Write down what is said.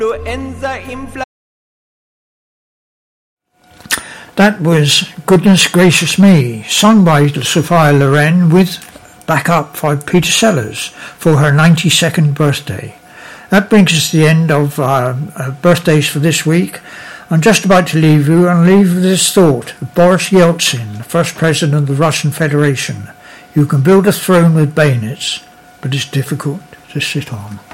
to end the inflation. That was Goodness Gracious Me, sung by Sophia Loren with backup by Peter Sellers for her 92nd birthday. That brings us to the end of our birthdays for this week. I'm just about to leave you and leave with this thought of Boris Yeltsin, the first president of the Russian Federation. You can build a throne with bayonets, but it's difficult to sit on.